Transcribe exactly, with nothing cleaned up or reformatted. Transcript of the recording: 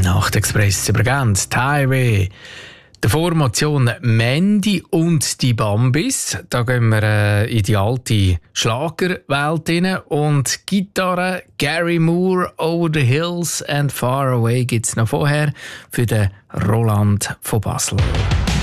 Nachtexpress übergeben. Die Highway. Der Formation Mandy und die Bambis. Da gehen wir äh, in die alte Schlagerwelt rein. Und Gitarre Gary Moore, Over the Hills and Far Away gibt es noch vorher für den Roland von Basel.